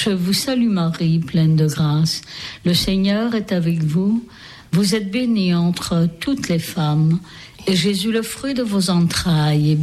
Je vous salue Marie, pleine de grâce. Le Seigneur est avec vous. Vous êtes bénie entre toutes les femmes. Et Jésus, le fruit de vos entrailles, est